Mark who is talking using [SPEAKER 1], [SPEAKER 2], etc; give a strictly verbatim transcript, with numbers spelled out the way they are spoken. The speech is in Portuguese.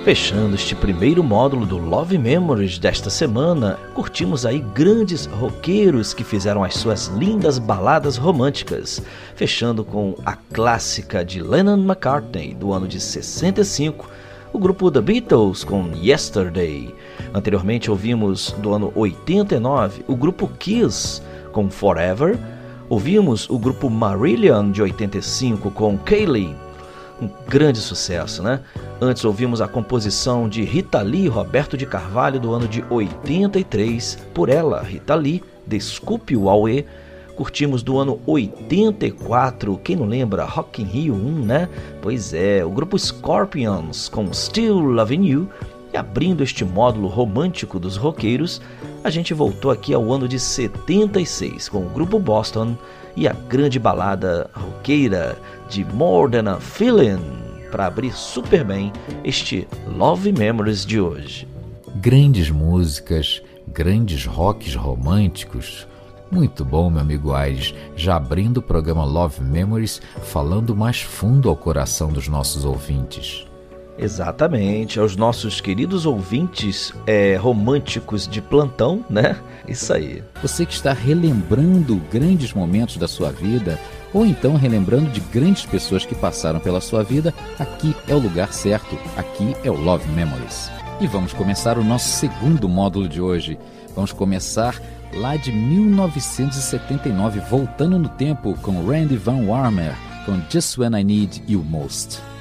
[SPEAKER 1] Fechando este primeiro módulo do Love Memories desta semana, curtimos aí grandes roqueiros que fizeram as suas lindas baladas românticas, fechando com a clássica de Lennon-McCartney do ano de sessenta e cinco, o grupo The Beatles com Yesterday. Anteriormente ouvimos do ano oitenta e nove o grupo Kiss com Forever, ouvimos o grupo Marillion de oitenta e cinco com Kayleigh, um grande sucesso, né? Antes ouvimos a composição de Rita Lee e Roberto de Carvalho do ano de oitenta e três, por ela, Rita Lee, Desculpe o Auê. Curtimos do ano oitenta e quatro, quem não lembra, Rock in Rio um, né? Pois é, o grupo Scorpions com Still Loving You. E abrindo este módulo romântico dos roqueiros, a gente voltou aqui ao ano de setenta e seis com o grupo Boston e a grande balada roqueira de More Than a Feeling, para abrir super bem este Love Memories de hoje.
[SPEAKER 2] Grandes músicas, grandes rocks românticos. Muito bom, meu amigo Aires, já abrindo o programa Love Memories, falando mais fundo ao coração dos nossos ouvintes.
[SPEAKER 1] Exatamente, aos nossos queridos ouvintes é, românticos de plantão, né? Isso aí.
[SPEAKER 2] Você que está relembrando grandes momentos da sua vida, ou então relembrando de grandes pessoas que passaram pela sua vida, aqui é o lugar certo, aqui é o Love Memories. E vamos começar o nosso segundo módulo de hoje. Vamos começar lá de mil novecentos e setenta e nove, voltando no tempo com Randy Van Warmer, com Just When I Need You Most.